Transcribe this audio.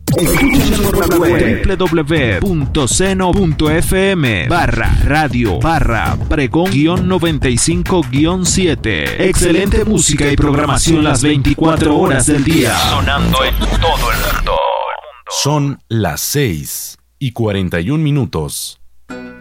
Escúchanos por la web www.seno.fm/radio/pregón-95-7. Excelente música y programación las 24 horas del día. Sonando en todo el mundo. Son las 6:41.